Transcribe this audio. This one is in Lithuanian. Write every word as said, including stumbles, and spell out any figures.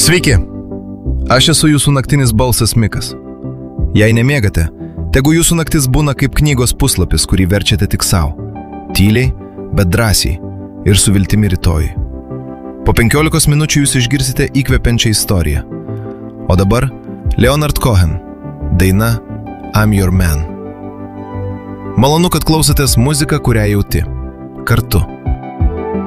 Sveiki, aš esu jūsų naktinis balsas Mikas. Jei nemėgate, tegu jūsų naktis būna kaip knygos puslapis, kurį verčiate tik savo. Tyliai, bet drąsiai ir su viltimi rytojui. Po penkiolikos minučių jūs išgirsite įkvepiančią istoriją. O dabar Leonard Cohen, daina I'm Your Man. Malonu, kad klausotės muziką, kurią jauti. Kartu.